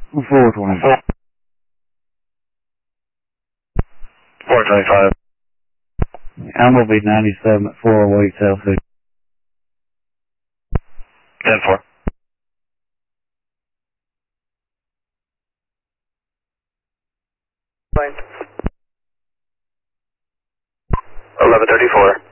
424. 425. Animal beat 97 at 408 South 6. 10-4. 1134.